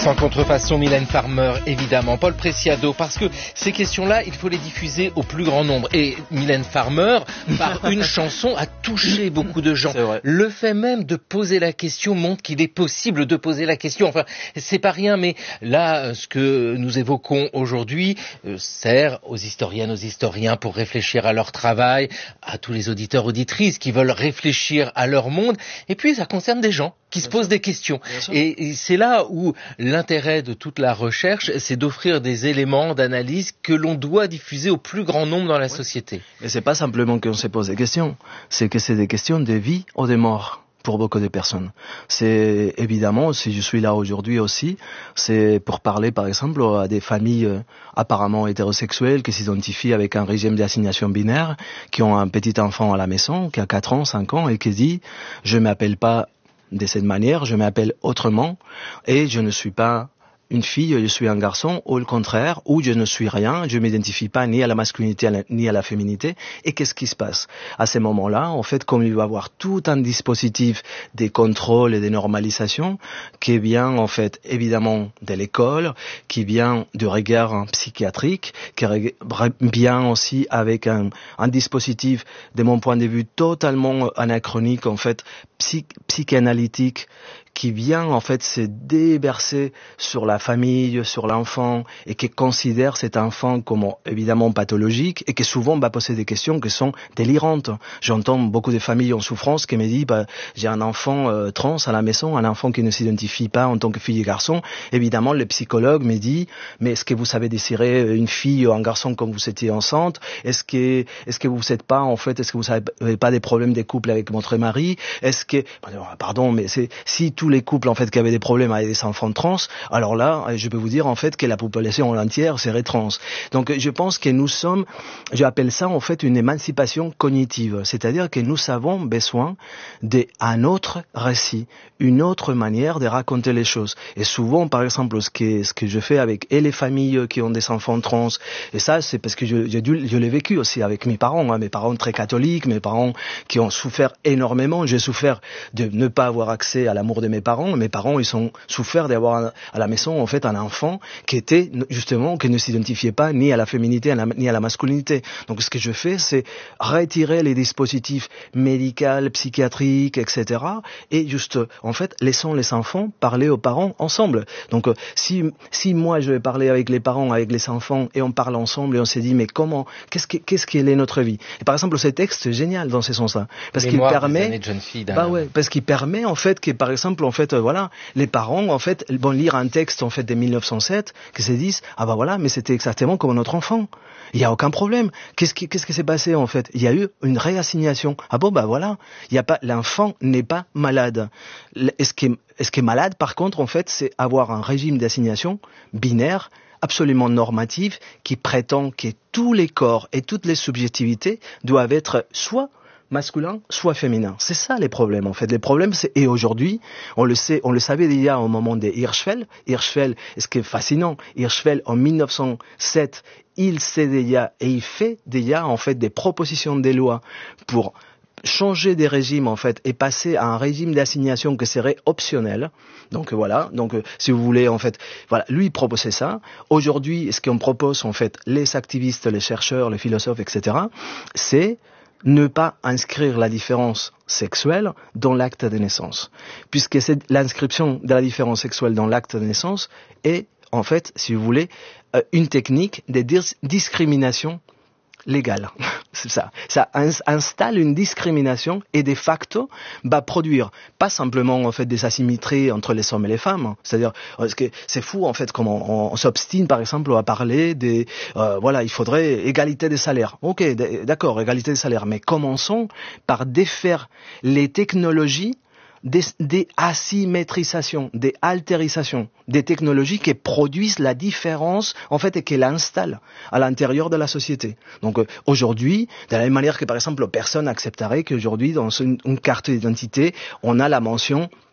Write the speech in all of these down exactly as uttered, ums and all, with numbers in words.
Sans contrefaçon, Mylène Farmer, évidemment. Paul Preciado, parce que ces questions-là, il faut les diffuser au plus grand nombre. Et Mylène Farmer, par une chanson, a touché beaucoup de gens. Le fait même de poser la question montre qu'il est possible de poser la question. Enfin, c'est pas rien, mais là, ce que nous évoquons aujourd'hui euh, sert aux historiennes, aux historiens pour réfléchir à leur travail, à tous les auditeurs, auditrices qui veulent réfléchir à leur monde. Et puis, ça concerne des gens qui se posent des questions. Et, et c'est là où l'intérêt de toute la recherche, c'est d'offrir des éléments d'analyse que l'on doit diffuser au plus grand nombre dans la oui. société. Mais c'est pas simplement qu'on se pose des questions, c'est que c'est des questions de vie ou de mort pour beaucoup de personnes. C'est évidemment, si je suis là aujourd'hui aussi, c'est pour parler par exemple à des familles euh, apparemment hétérosexuelles qui s'identifient avec un régime d'assignation binaire, qui ont un petit enfant à la maison, qui a quatre ans, cinq ans et qui dit « je m'appelle pas de cette manière, je m'appelle autrement et je ne suis pas une fille, je suis un garçon, ou le contraire, ou je ne suis rien, je m'identifie pas ni à la masculinité ni à la féminité. » Et qu'est-ce qui se passe à ces moments-là? En fait, comme il va y avoir tout un dispositif de contrôle et de normalisation qui vient en fait évidemment de l'école, qui vient du regard psychiatrique, qui vient aussi avec un, un dispositif, de mon point de vue, totalement anachronique, en fait, psy, psychanalytique, qui vient en fait se déverser sur la famille, sur l'enfant, et qui considère cet enfant comme évidemment pathologique, et qui souvent va poser des questions qui sont délirantes. J'entends beaucoup de familles en souffrance qui me disent bah, j'ai un enfant euh, trans à la maison, un enfant qui ne s'identifie pas en tant que fille et garçon. Évidemment, le psychologue me dit mais est-ce que vous savez désirer une fille ou un garçon quand vous étiez enceinte? Est-ce que est-ce que vous n'êtes pas en fait, est-ce que vous n'avez pas des problèmes de couple avec votre mari? Est-ce que pardon, mais c'est si tous les couples en fait qui avaient des problèmes avec des enfants trans, alors là, je peux vous dire en fait que la population entière serait trans. Donc je pense que nous sommes, j'appelle ça en fait une émancipation cognitive, c'est-à-dire que nous avons besoin d'un autre récit, une autre manière de raconter les choses. Et souvent, par exemple, ce que ce que je fais avec et les familles qui ont des enfants trans, et ça c'est parce que je, je, je l'ai vécu aussi avec mes parents, hein, mes parents très catholiques, mes parents qui ont souffert énormément. J'ai souffert de ne pas avoir accès à l'amour de mes parents. Mes parents, ils ont souffert d'avoir à la maison en fait un enfant qui était justement, qui ne s'identifiait pas ni à la féminité à la, ni à la masculinité. Donc ce que je fais, c'est retirer les dispositifs médicaux, psychiatriques, et cetera. Et juste, en fait, laissons les enfants parler aux parents ensemble. Donc si si moi je vais parler avec les parents, avec les enfants, et on parle ensemble et on se dit mais comment, qu'est-ce que qu'est-ce qu'elle est notre vie? Et par exemple, ce texte c'est génial dans ce sens-là parce qu'il permet, bah ouais, parce qu'il permet en fait que par exemple en fait voilà, les parents en fait vont lire un texte en fait de mille neuf cent sept qui se disent ah bah voilà, mais c'était exactement comme notre enfant. Il y a aucun problème. Qu'est-ce qui qu'est-ce qui s'est passé en fait? Il y a eu une réassignation. Ah bon bah voilà, il y a pas, l'enfant n'est pas malade. Est-ce qui est, est-ce qui est malade par contre en fait, c'est avoir un régime d'assignation binaire absolument normatif qui prétend que tous les corps et toutes les subjectivités doivent être soit masculin, soit féminin. C'est ça les problèmes en fait. Les problèmes, c'est et aujourd'hui, on le sait, on le savait déjà au moment de Hirschfeld. Hirschfeld, ce qui est fascinant, Hirschfeld en mille neuf cent sept, il sait déjà et il fait déjà en fait des propositions de loi pour changer des régimes en fait et passer à un régime d'assignation qui serait optionnel. Donc voilà, donc si vous voulez en fait, voilà, lui proposait ça. Aujourd'hui, ce qu'on propose en fait, les activistes, les chercheurs, les philosophes, et cetera, c'est ne pas inscrire la différence sexuelle dans l'acte de naissance, puisque c'est l'inscription de la différence sexuelle dans l'acte de naissance est en fait, si vous voulez, une technique de dis- discrimination légale. C'est ça. Ça installe une discrimination et de facto va produire pas simplement en fait des asymétries entre les hommes et les femmes. C'est-à-dire parce que c'est fou en fait comment on, on s'obstine par exemple à parler des euh, voilà, il faudrait égalité des salaires. OK, d'accord, égalité des salaires, mais commençons par défaire les technologies des, des asymétrisations, des altérisations, des technologies qui produisent la différence, en fait, et qui l'installent à l'intérieur de la société. Donc, euh, aujourd'hui, de la même manière que, par exemple, personne n'accepterait qu'aujourd'hui, dans une, une carte d'identité, on a la mention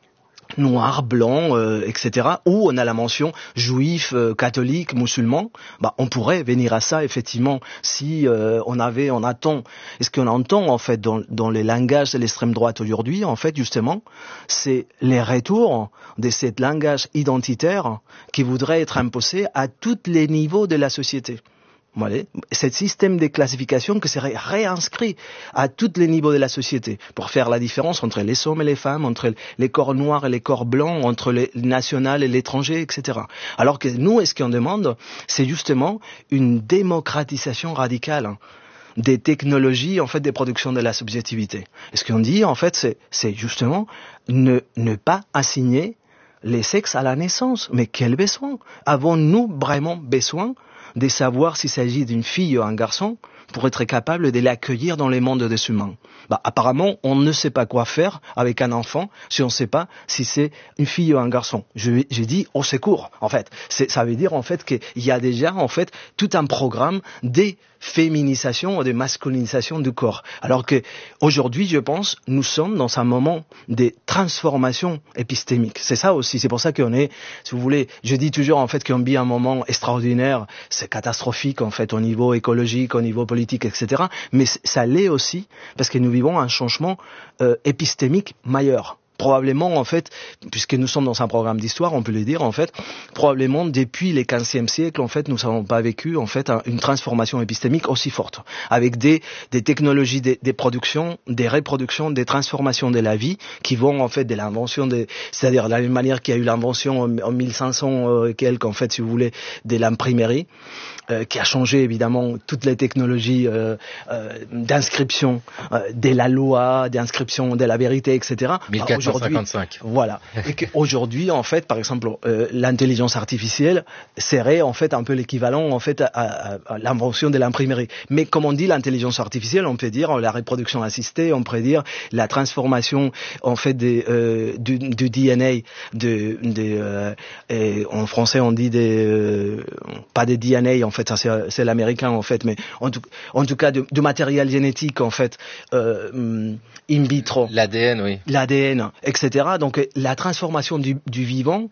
noir, blanc, euh, et cetera. Ou on a la mention juif, euh, catholique, musulman. Bah, on pourrait venir à ça effectivement si euh, on avait, on attend. Et ce qu'on entend en fait dans, dans les langages de l'extrême droite aujourd'hui, en fait justement, c'est les retours de ce langage identitaire qui voudrait être imposé à tous les niveaux de la société. Voilà. Ce système de classification qui serait réinscrit à tous les niveaux de la société pour faire la différence entre les hommes et les femmes, entre les corps noirs et les corps blancs, entre le national et l'étranger, et cetera. Alors que nous, ce qu'on demande, c'est justement une démocratisation radicale des technologies, en fait, des productions de la subjectivité. Et ce qu'on dit, en fait, c'est, c'est justement ne, ne pas assigner les sexes à la naissance. Mais quel besoin? Avons-nous vraiment besoin de savoir s'il s'agit d'une fille ou un garçon pour être capable de l'accueillir dans les mondes des humains? Bah, apparemment, on ne sait pas quoi faire avec un enfant si on ne sait pas si c'est une fille ou un garçon. Je, j'ai dit au secours, en fait. C'est, ça veut dire, en fait, qu'il y a déjà, en fait, tout un programme des féminisation ou de masculinisation du corps. Alors que aujourd'hui, je pense, nous sommes dans un moment de transformation épistémique. C'est ça aussi. C'est pour ça qu'on est, si vous voulez, je dis toujours en fait qu'on vit un moment extraordinaire. C'est catastrophique en fait au niveau écologique, au niveau politique, et cetera. Mais ça l'est aussi parce que nous vivons un changement euh, épistémique majeur. Probablement, en fait, puisque nous sommes dans un programme d'histoire, on peut le dire, en fait, probablement depuis le quinzième siècle, en fait, nous n'avons pas vécu, en fait, un, une transformation épistémique aussi forte, avec des, des technologies, des, des productions, des reproductions, des transformations de la vie, qui vont, en fait, de l'invention de, c'est-à-dire de la même manière qu'il y a eu l'invention en, en mille cinq cents et quelques, en fait, si vous voulez, de l'imprimerie, euh, qui a changé, évidemment, toutes les technologies euh, euh, d'inscription euh, de la loi, d'inscription de la vérité, et cetera. mille quatre cent cinquante-cinq. Voilà. Et qu'aujourd'hui, en fait, par exemple, euh, l'intelligence artificielle serait en fait un peu l'équivalent en fait à, à, à l'invention de l'imprimerie. Mais comme on dit l'intelligence artificielle, on peut dire la reproduction assistée, on peut dire la transformation en fait des, euh, du, du D N A, de, de euh, et en français on dit des euh, pas des D N A en fait, ça c'est, c'est l'américain en fait, mais en tout, en tout cas de, de matériel génétique en fait euh, in vitro. L'A D N, oui. L'A D N. et cetera. Donc la transformation du, du vivant,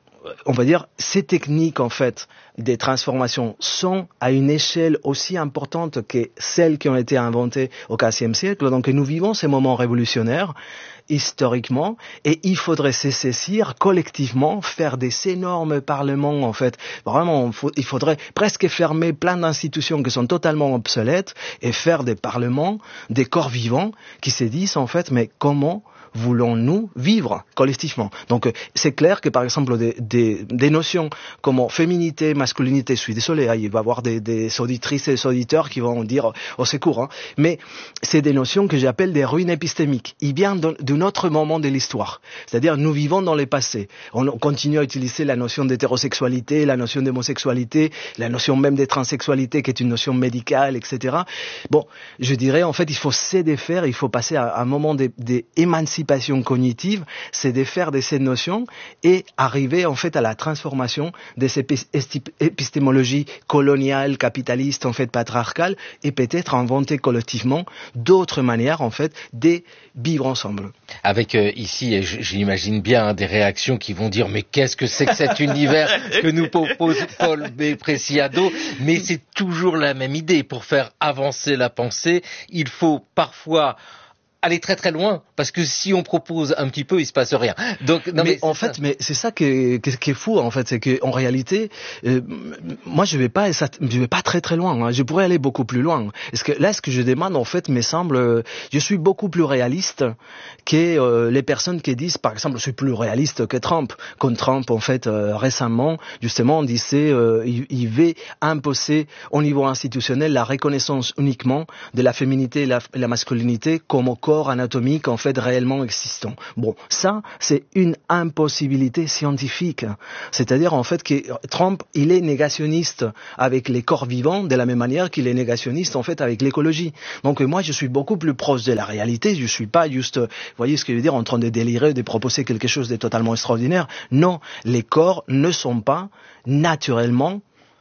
on va dire, ces techniques en fait des transformations sont à une échelle aussi importante que celles qui ont été inventées au quinzième siècle. Donc nous vivons ces moments révolutionnaires historiquement, et il faudrait se saisir collectivement, faire des énormes parlements en fait. Vraiment, il faudrait presque fermer plein d'institutions qui sont totalement obsolètes et faire des parlements, des corps vivants qui se disent en fait, mais comment voulons-nous vivre collectivement? Donc c'est clair que par exemple des, des, des notions comme féminité, masculinité, je suis désolé, hein, il va y avoir des, des auditrices et des auditeurs qui vont dire au secours, hein, mais c'est des notions que j'appelle des ruines épistémiques. Il vient d'un autre moment de l'histoire, c'est-à-dire nous vivons dans le passé. On continue à utiliser la notion d'hétérosexualité, la notion d'homosexualité, la notion même de transsexualité qui est une notion médicale, et cetera. Bon, je dirais en fait il faut se défaire, il faut passer à un moment d'émancipation cognitive, c'est de faire de ces notions et arriver en fait à la transformation de ces épistémologies coloniales, capitalistes, en fait patriarcales, et peut-être inventer collectivement d'autres manières en fait de vivre ensemble. Avec euh, ici, j'imagine bien des réactions qui vont dire mais qu'est-ce que c'est que cet univers que nous propose Paul B. Preciado? Mais c'est toujours la même idée. Pour faire avancer la pensée, il faut parfois aller très très loin, parce que si on propose un petit peu, il se passe rien. Donc, non, mais, mais en fait, ça. mais c'est ça qui est, qui, est, qui est fou en fait, c'est que en réalité, euh, moi je vais pas, je vais pas très très loin. Hein. Je pourrais aller beaucoup plus loin. Parce que là, ce que je demande en fait, me semble, euh, je suis beaucoup plus réaliste que euh, les personnes qui disent, par exemple, je suis plus réaliste que Trump. Comme Trump, en fait, euh, récemment, justement, on disait, euh, il, il veut imposer au niveau institutionnel la reconnaissance uniquement de la féminité et la, la masculinité comme corps anatomique en fait réellement existant. Bon, ça c'est une impossibilité scientifique. C'est-à-dire en fait que Trump, il est négationniste avec les corps vivants de la même manière qu'il est négationniste en fait avec l'écologie. Donc moi je suis beaucoup plus proche de la réalité, je suis pas juste, vous voyez ce que je veux dire, en train de délirer, de proposer quelque chose de totalement extraordinaire. Non, les corps ne sont pas naturellement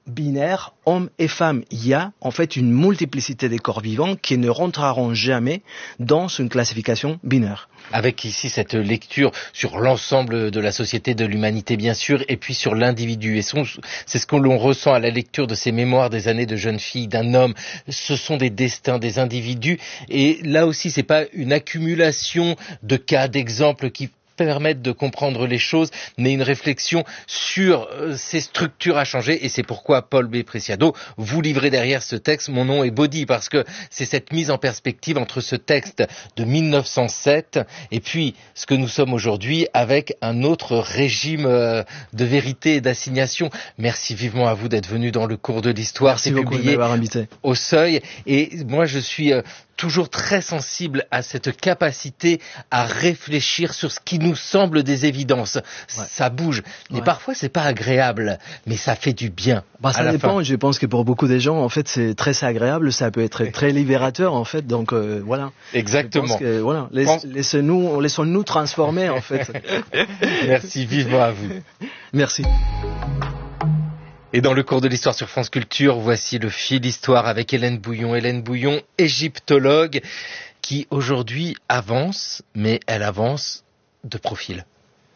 binaire, homme et femme. Il y a en fait une multiplicité des corps vivants qui ne rentreront jamais dans une classification binaire. Avec ici cette lecture sur l'ensemble de la société, de l'humanité bien sûr, et puis sur l'individu. Et son, c'est ce que l'on ressent à la lecture de ces mémoires des années de jeune fille, d'un homme. Ce sont des destins, des individus. Et là aussi, c'est pas une accumulation de cas, d'exemples qui permettre de comprendre les choses, mais une réflexion sur euh, ces structures à changer, et c'est pourquoi Paul B. Preciado, vous livrez derrière ce texte Mon nom est Body, parce que c'est cette mise en perspective entre ce texte de mille neuf cent sept et puis ce que nous sommes aujourd'hui avec un autre régime euh, de vérité et d'assignation. Merci vivement à vous d'être venu dans le cours de l'histoire. Merci c'est beaucoup publié de m'avoir invité. Au Seuil, et moi je suis euh, toujours très sensible à cette capacité à réfléchir sur ce qui nous semble des évidences. Ouais. Ça bouge, mais ouais. Parfois c'est pas agréable, mais ça fait du bien. Bah, ça dépend. Je pense que pour beaucoup de gens, en fait, c'est très agréable. Ça peut être très libérateur, en fait. Donc euh, voilà. Exactement. Que, voilà. Laisse, Pense... Laissez-nous, laissons-nous transformer, en fait. Merci vivement à vous. Merci. Et dans le cours de l'histoire sur France Culture, voici le fil histoire avec Hélène Bouillon. Hélène Bouillon, égyptologue, qui aujourd'hui avance, mais elle avance de profil.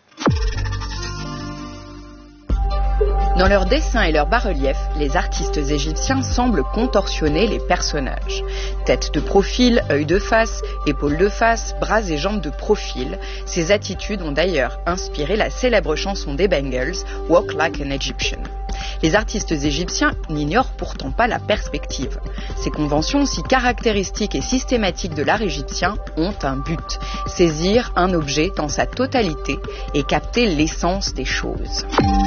Dans leurs dessins et leurs bas-reliefs, les artistes égyptiens semblent contorsionner les personnages. Tête de profil, œil de face, épaules de face, bras et jambes de profil. Ces attitudes ont d'ailleurs inspiré la célèbre chanson des Bangles, Walk Like an Egyptian. Les artistes égyptiens n'ignorent pourtant pas la perspective. Ces conventions si caractéristiques et systématiques de l'art égyptien ont un but, saisir un objet dans sa totalité et capter l'essence des choses.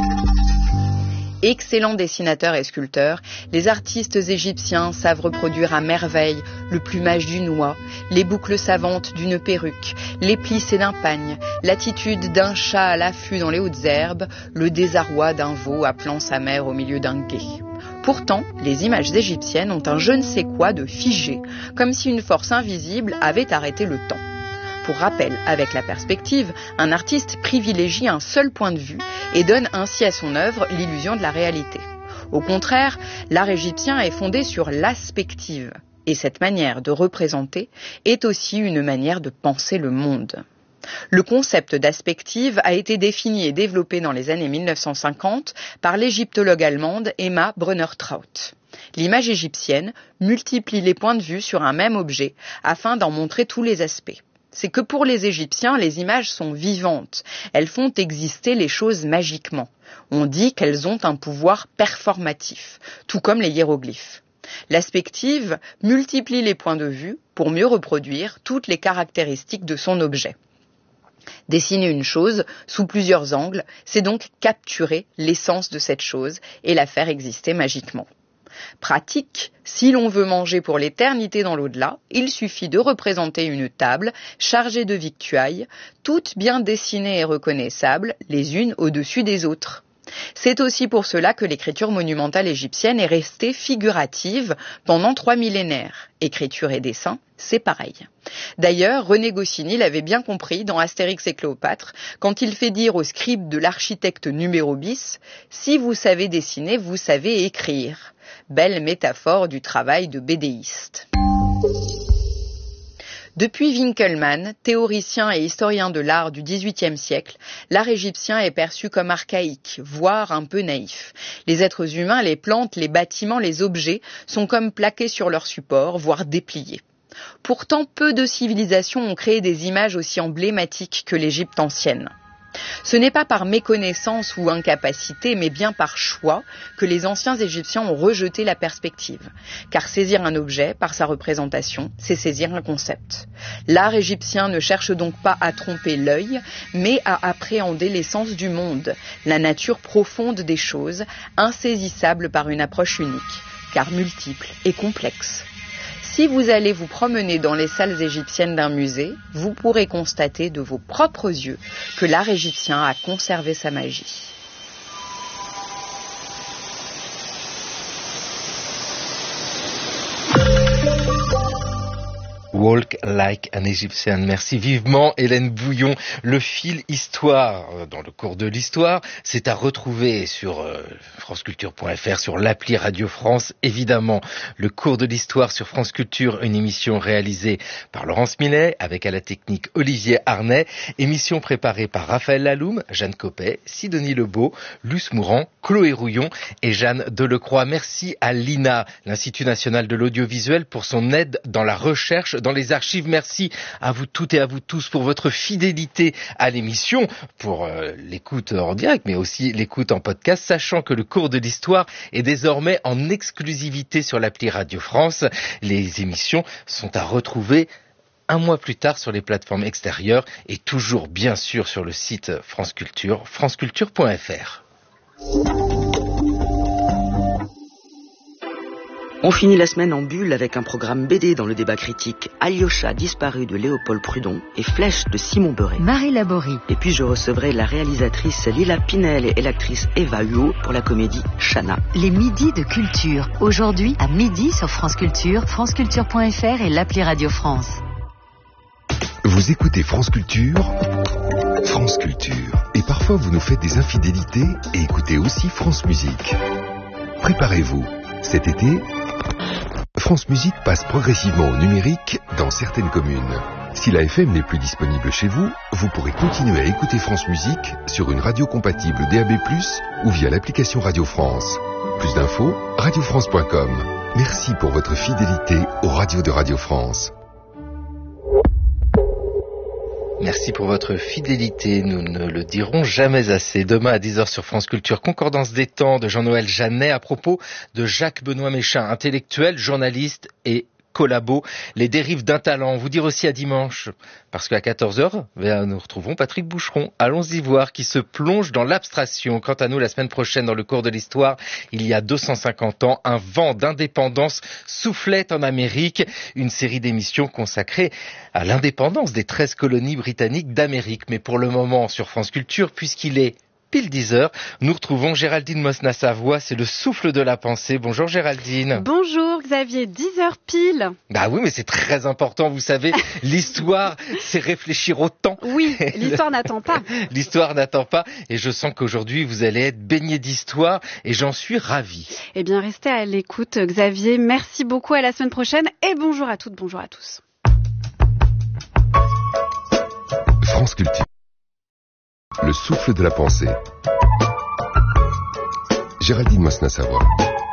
Excellents dessinateurs et sculpteurs, les artistes égyptiens savent reproduire à merveille le plumage d'une oie, les boucles savantes d'une perruque, les plissés d'un pagne, l'attitude d'un chat à l'affût dans les hautes herbes, le désarroi d'un veau appelant sa mère au milieu d'un gué. Pourtant, les images égyptiennes ont un je ne sais quoi de figé, comme si une force invisible avait arrêté le temps. Pour rappel, avec la perspective, un artiste privilégie un seul point de vue et donne ainsi à son œuvre l'illusion de la réalité. Au contraire, l'art égyptien est fondé sur l'aspective. Et cette manière de représenter est aussi une manière de penser le monde. Le concept d'aspective a été défini et développé dans les années mille neuf cent cinquante par l'égyptologue allemande Emma Brunner-Traut. L'image égyptienne multiplie les points de vue sur un même objet afin d'en montrer tous les aspects. C'est que pour les Égyptiens, les images sont vivantes. Elles font exister les choses magiquement. On dit qu'elles ont un pouvoir performatif, tout comme les hiéroglyphes. L'aspective multiplie les points de vue pour mieux reproduire toutes les caractéristiques de son objet. Dessiner une chose sous plusieurs angles, c'est donc capturer l'essence de cette chose et la faire exister magiquement. Pratique, si l'on veut manger pour l'éternité dans l'au-delà, il suffit de représenter une table chargée de victuailles, toutes bien dessinées et reconnaissables, les unes au-dessus des autres. C'est aussi pour cela que l'écriture monumentale égyptienne est restée figurative pendant trois millénaires. Écriture et dessin, c'est pareil. D'ailleurs, René Goscinny l'avait bien compris dans Astérix et Cléopâtre, quand il fait dire au scribe de l'architecte numéro bis « Si vous savez dessiner, vous savez écrire ». Belle métaphore du travail de bédéiste. Depuis Winckelmann, théoricien et historien de l'art du dix-huitième siècle, l'art égyptien est perçu comme archaïque, voire un peu naïf. Les êtres humains, les plantes, les bâtiments, les objets sont comme plaqués sur leur support, voire dépliés. Pourtant, peu de civilisations ont créé des images aussi emblématiques que l'Égypte ancienne. Ce n'est pas par méconnaissance ou incapacité, mais bien par choix que les anciens Égyptiens ont rejeté la perspective. Car saisir un objet, par sa représentation, c'est saisir un concept. L'art égyptien ne cherche donc pas à tromper l'œil, mais à appréhender l'essence du monde, la nature profonde des choses, insaisissable par une approche unique, car multiple et complexe. Si vous allez vous promener dans les salles égyptiennes d'un musée, vous pourrez constater de vos propres yeux que l'art égyptien a conservé sa magie. Walk Like an Egyptian. Merci vivement Hélène Bouillon. Le fil histoire, dans le cours de l'histoire, c'est à retrouver sur euh, franceculture point f r, sur l'appli Radio France, évidemment. Le cours de l'histoire sur France Culture, une émission réalisée par Laurence Millet, avec à la technique Olivier Arnay, émission préparée par Raphaël Laloum, Jeanne Copet, Sidonie Lebeau, Luce Mourant, Chloé Rouillon et Jeanne Delecroix. Merci à l'I N A, l'Institut National de l'Audiovisuel, pour son aide dans la recherche, dans les archives. Merci à vous toutes et à vous tous pour votre fidélité à l'émission, pour euh, l'écoute en direct, mais aussi l'écoute en podcast, sachant que le cours de l'histoire est désormais en exclusivité sur l'appli Radio France. Les émissions sont à retrouver un mois plus tard sur les plateformes extérieures et toujours bien sûr sur le site France Culture, franceculture point f r. On finit la semaine en bulle avec un programme B D dans le débat critique, Alyosha disparu de Léopold Prudon et Flèche de Simon Beuret. Marie Laborie. Et puis je recevrai la réalisatrice Lila Pinel et l'actrice Eva Huot pour la comédie Chana. Les midis de culture. Aujourd'hui à midi sur France Culture, franceculture point f r et l'appli Radio France. Vous écoutez France Culture, France Culture. Et parfois vous nous faites des infidélités et écoutez aussi France Musique. Préparez-vous. Cet été, France Musique passe progressivement au numérique dans certaines communes. Si la F M n'est plus disponible chez vous, vous pourrez continuer à écouter France Musique sur une radio compatible D A B plus, ou via l'application Radio France. Plus d'infos, radio france point com. Merci pour votre fidélité aux radios de Radio France. Merci pour votre fidélité, nous ne le dirons jamais assez. Demain à dix heures sur France Culture, Concordance des temps de Jean-Noël Jeannet à propos de Jacques-Benoît Méchain, intellectuel, journaliste et collabo, les dérives d'un talent. Vous dire aussi à dimanche, parce qu'à quatorze heures, nous retrouvons Patrick Boucheron. Allons-y voir, qui se plonge dans l'abstraction. Quant à nous, la semaine prochaine, dans le cours de l'histoire, il y a deux cent cinquante ans, un vent d'indépendance soufflait en Amérique. Une série d'émissions consacrée à l'indépendance des treize colonies britanniques d'Amérique. Mais pour le moment, sur France Culture, puisqu'il est pile dix heures, nous retrouvons Géraldine Mosna-Savoie, c'est le souffle de la pensée. Bonjour Géraldine. Bonjour Xavier, dix heures pile. Bah oui, mais c'est très important, vous savez, l'histoire, c'est réfléchir au temps. Oui, l'histoire n'attend pas. L'histoire n'attend pas, et je sens qu'aujourd'hui vous allez être baigné d'histoire, et j'en suis ravi. Eh bien, restez à l'écoute Xavier, merci beaucoup, à la semaine prochaine, et bonjour à toutes, bonjour à tous. France Culture. Le souffle de la pensée. Géraldine Mosna-Savoie.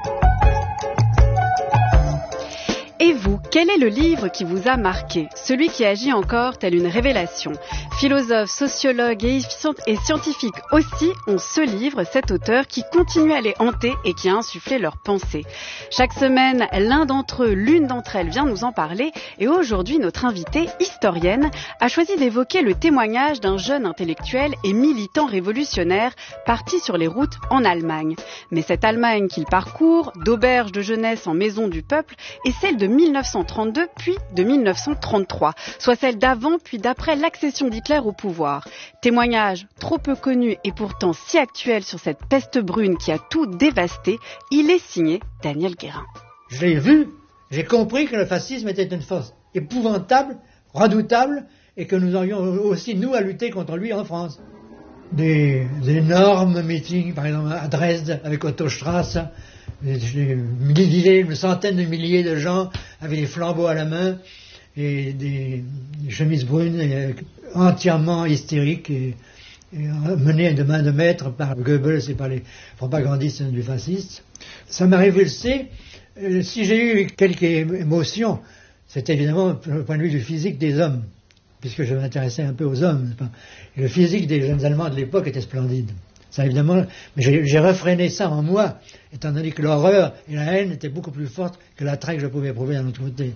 Et vous, quel est le livre qui vous a marqué? Celui qui agit encore telle une révélation. Philosophes, sociologues et scientifiques aussi ont ce livre, cet auteur qui continue à les hanter et qui a insufflé leurs pensées. Chaque semaine, l'un d'entre eux, l'une d'entre elles vient nous en parler et aujourd'hui, notre invitée, historienne, a choisi d'évoquer le témoignage d'un jeune intellectuel et militant révolutionnaire parti sur les routes en Allemagne. Mais cette Allemagne qu'il parcourt, d'auberge de jeunesse en maison du peuple, est celle de mille neuf cent trente-deux puis de mille neuf cent trente-trois, soit celle d'avant puis d'après l'accession d'Hitler au pouvoir. Témoignage trop peu connu et pourtant si actuel sur cette peste brune qui a tout dévasté, il est signé Daniel Guérin. Je l'ai vu, j'ai compris que le fascisme était une force épouvantable, redoutable, et que nous aurions aussi, nous, à lutter contre lui en France. Des, des énormes meetings, par exemple à Dresde, avec Otto Strasse, des milliers, une centaine de milliers de gens avec des flambeaux à la main et des, des chemises brunes et, entièrement hystériques et, et menées de main de maître par Goebbels et par les propagandistes du fasciste. Ça m'a révulsé. Euh, si j'ai eu quelques émotions, c'était évidemment le point de vue du physique des hommes, puisque je m'intéressais un peu aux hommes. Et le physique des jeunes Allemands de l'époque était splendide. Ça, évidemment, mais j'ai, j'ai refréné ça en moi, étant donné que l'horreur et la haine étaient beaucoup plus fortes que l'attrait que je pouvais éprouver d'un autre côté.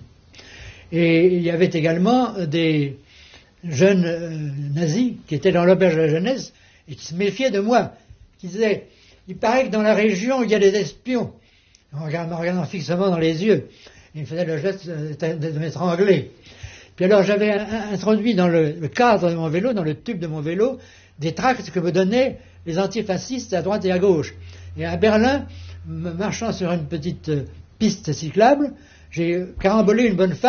Et il y avait également des jeunes euh, nazis qui étaient dans l'auberge de la jeunesse et qui se méfiaient de moi, qui disaient « Il paraît que dans la région, il y a des espions », en me regardant fixement dans les yeux. Et ils faisaient le geste de m'étrangler. Puis alors j'avais introduit dans le, le cadre de mon vélo, dans le tube de mon vélo, des tracts que me donnaient les antifascistes à droite et à gauche. Et à Berlin, marchant sur une petite piste cyclable, j'ai carambolé une bonne femme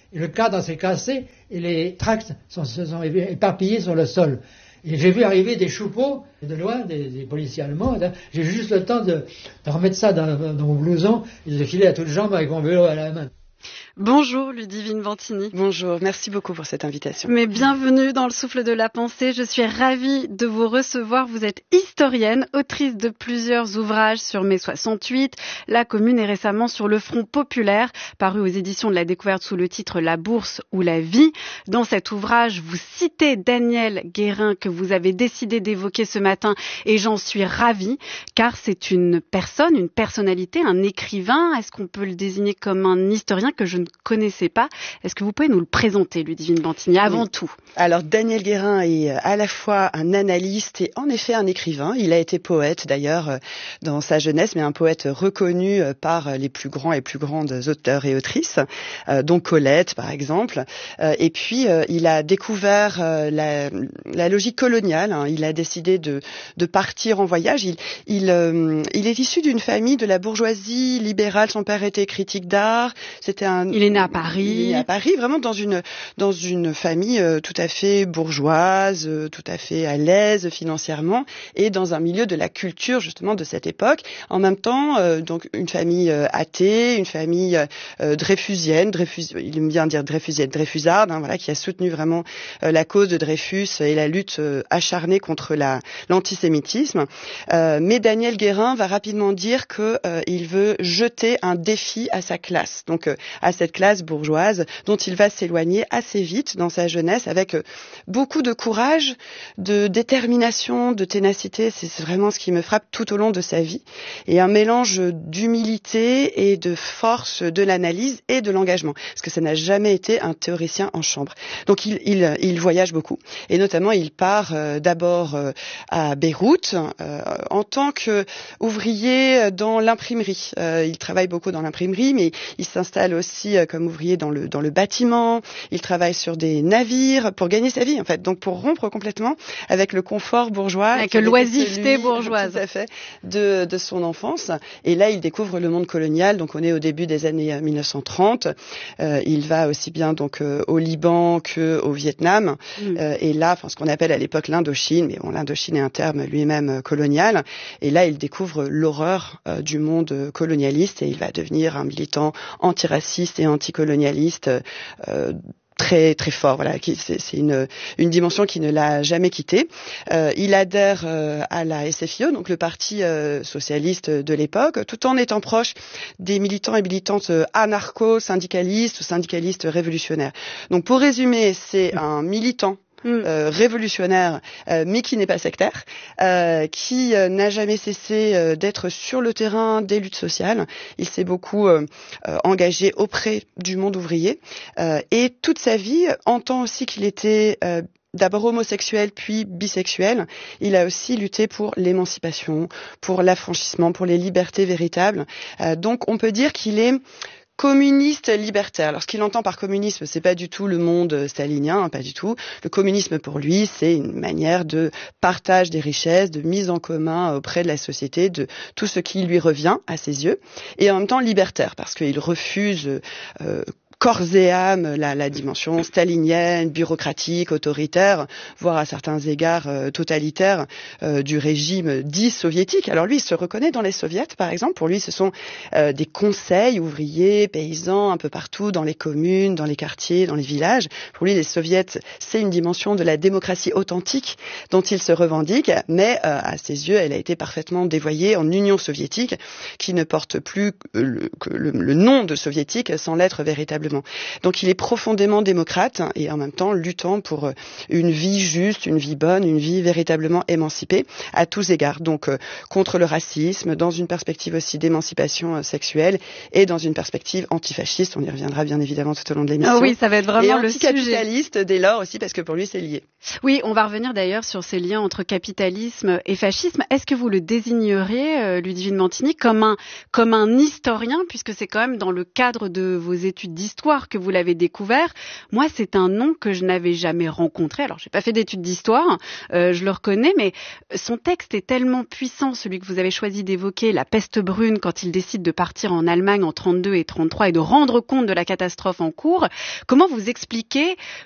et le cadre s'est cassé et les tracts sont, se sont éparpillés sur le sol. Et j'ai vu arriver des choupeaux de loin, des, des policiers allemands. J'ai eu juste le temps de, de remettre ça dans, dans mon blouson et de filer à toutes jambes avec mon vélo à la main. Bonjour Ludivine Vantini. Bonjour, merci beaucoup pour cette invitation. Mais bienvenue dans le Souffle de la Pensée. Je suis ravie de vous recevoir. Vous êtes historienne, autrice de plusieurs ouvrages sur mai soixante-huit, La Commune et récemment sur le Front populaire, paru aux éditions de la Découverte sous le titre La Bourse ou la vie. Dans cet ouvrage, vous citez Daniel Guérin que vous avez décidé d'évoquer ce matin et j'en suis ravie car c'est une personne, une personnalité, un écrivain. Est-ce qu'on peut le désigner comme un historien que je ne connaissais pas? Est-ce que vous pouvez nous le présenter, Ludivine Vantini, avant oui. tout? Alors, Daniel Guérin est à la fois un analyste et en effet un écrivain. Il a été poète, d'ailleurs, dans sa jeunesse, mais un poète reconnu par les plus grands et plus grandes auteurs et autrices, euh, dont Colette, par exemple. Euh, et puis, euh, il a découvert euh, la, la logique coloniale. Hein. Il a décidé de, de partir en voyage. Il, il, euh, il est issu d'une famille de la bourgeoisie libérale. Son père était critique d'art. C'était un Il est né à Paris. Il est né à Paris, vraiment dans une dans une famille euh, tout à fait bourgeoise, euh, tout à fait à l'aise financièrement, et dans un milieu de la culture justement de cette époque. En même temps, euh, donc une famille euh, athée, une famille euh, dreyfusienne, Dreyfus, il aime bien dire dreyfusienne, dreyfusarde, hein, voilà, qui a soutenu vraiment euh, la cause de Dreyfus et la lutte euh, acharnée contre la l'antisémitisme. Euh, mais Daniel Guérin va rapidement dire que euh, il veut jeter un défi à sa classe. Donc euh, à cette classe bourgeoise dont il va s'éloigner assez vite dans sa jeunesse avec beaucoup de courage, de détermination, de ténacité. C'est vraiment ce qui me frappe tout au long de sa vie. Et un mélange d'humilité et de force de l'analyse et de l'engagement. Parce que ça n'a jamais été un théoricien en chambre. Donc il, il, il voyage beaucoup. Et notamment, il part euh, d'abord euh, à Beyrouth euh, en tant qu'ouvrier dans l'imprimerie. Euh, il travaille beaucoup dans l'imprimerie, mais il s'installe aussi comme ouvrier dans le dans le bâtiment. Il travaille sur des navires pour gagner sa vie en fait. Donc pour rompre complètement avec le confort bourgeois, avec l'oisiveté bourgeoise, tout à fait, de de son enfance. Et là, il découvre le monde colonial. Donc on est au début des années mille neuf cent trente. Euh, il va aussi bien donc euh, au Liban que au Vietnam. Mm. Euh, et là, enfin ce qu'on appelle à l'époque l'Indochine, mais bon, l'Indochine est un terme lui-même euh, colonial. Et là, il découvre l'horreur euh, du monde colonialiste et il va devenir un militant antiraciste et anticolonialiste euh, très très fort. Voilà, c'est, c'est une une dimension qui ne l'a jamais quitté. Euh, il adhère euh, à la S F I O, donc le parti euh, socialiste de l'époque, tout en étant proche des militants et militantes anarcho-syndicalistes ou syndicalistes révolutionnaires. Donc pour résumer, c'est un militant Euh, révolutionnaire, euh, mais qui n'est pas sectaire, euh, qui euh, n'a jamais cessé euh, d'être sur le terrain des luttes sociales. Il s'est beaucoup euh, euh, engagé auprès du monde ouvrier euh, et toute sa vie entend aussi qu'il était euh, d'abord homosexuel puis bisexuel. Il a aussi lutté pour l'émancipation, pour l'affranchissement, pour les libertés véritables. Euh, donc on peut dire qu'il est communiste libertaire. Alors ce qu'il entend par communisme, c'est pas du tout le monde stalinien, hein, pas du tout. Le communisme pour lui, c'est une manière de partage des richesses, de mise en commun auprès de la société, de tout ce qui lui revient à ses yeux, et en même temps libertaire, parce qu'il refuse euh, corps et âme la, la dimension stalinienne, bureaucratique, autoritaire, voire à certains égards euh, totalitaire euh, du régime dit soviétique. Alors lui, il se reconnaît dans les soviets, par exemple. Pour lui, ce sont euh, des conseils ouvriers, paysans, un peu partout, dans les communes, dans les quartiers, dans les villages. Pour lui, les soviets, c'est une dimension de la démocratie authentique dont il se revendique, mais euh, à ses yeux, elle a été parfaitement dévoyée en Union soviétique, qui ne porte plus le, le, le nom de soviétique sans l'être véritablement. Donc il est profondément démocrate et en même temps luttant pour une vie juste, une vie bonne, une vie véritablement émancipée à tous égards. Donc euh, contre le racisme, dans une perspective aussi d'émancipation euh, sexuelle et dans une perspective antifasciste. On y reviendra bien évidemment tout au long de l'émission. Ah oui, ça va être vraiment et le sujet. Et anticapitaliste dès lors aussi parce que pour lui c'est lié. Oui, on va revenir d'ailleurs sur ces liens entre capitalisme et fascisme. Est-ce que vous le désigneriez, euh, Ludivine Mantini, comme un, comme un historien, puisque c'est quand même dans le cadre de vos études d'histoire que vous l'avez découvert? Moi, c'est un nom que je n'avais jamais rencontré. Alors, j'ai pas fait d'études d'histoire, euh, je le reconnais, mais son texte est tellement puissant, celui que vous avez choisi d'évoquer, La peste brune, quand il décide de partir en Allemagne en trente-deux et trente-trois et de rendre compte de la catastrophe en cours. Comment vous expliquez